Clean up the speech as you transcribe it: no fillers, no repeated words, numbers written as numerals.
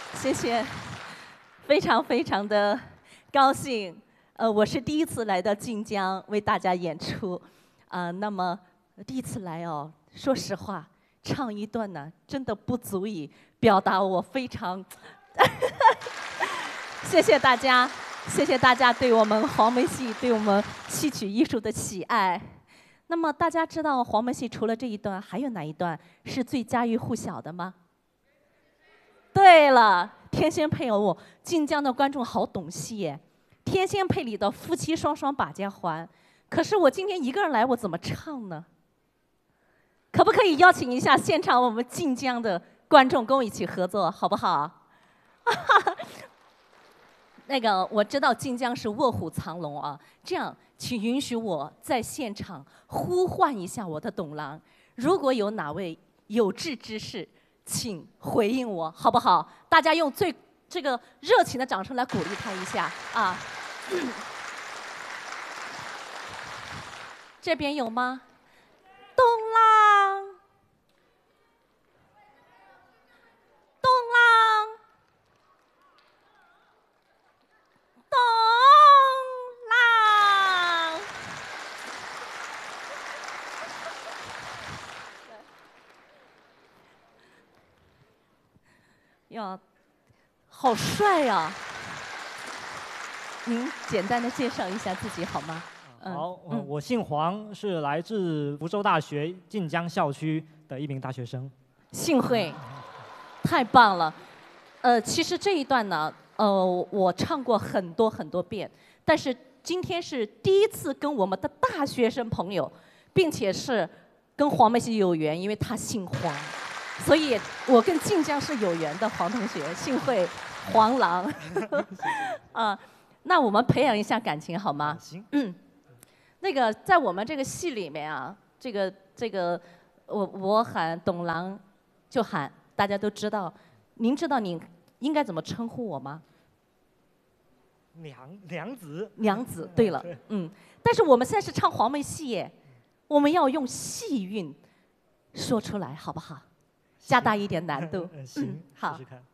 谢谢，非常非常的高兴。我是第一次来到晋江为大家演出，那么第一次来哦，说实话，唱一段呢，真的不足以表达我非常谢谢大家，谢谢大家对我们黄梅戏、对我们戏曲艺术的喜爱。那么大家知道黄梅戏除了这一段，还有哪一段是最家喻户晓的吗？对了，天仙配哦，晋江的观众好懂戏耶。天仙配里的夫妻双双把家还，可是我今天一个人来，我怎么唱呢？可不可以邀请一下现场我们晋江的观众跟我一起合作，好不好？那个我知道晋江是卧虎藏龙啊，这样请允许我在现场呼唤一下我的董郎，如果有哪位有志之士，请回应我，好不好？大家用这个热情的掌声来鼓励他一下啊！这边有吗？董郎，董郎，董郎。呀，好帅呀！您简单的介绍一下自己好吗？ 好，我姓黄，是来自福州大学晋江校区的一名大学生。 幸会，太棒了。其实这一段呢，我唱过很多很多遍，但是今天是第一次跟我们的大学生朋友，并且是跟黄梅戏有缘，因为他姓黄，所以我跟晋江是有缘的。黄同学，幸会，黄郎。那我们培养一下感情好吗？ 行。 那个在我们这个戏里面啊，这个，我喊董郎，就喊，大家都知道。您知道您应该怎么称呼我吗？ 娘子。 娘子，对了，但是我们现在是唱黄梅戏耶，我们要用戏韵说出来，好不好？加大一点难度。 行， 好。 试试看。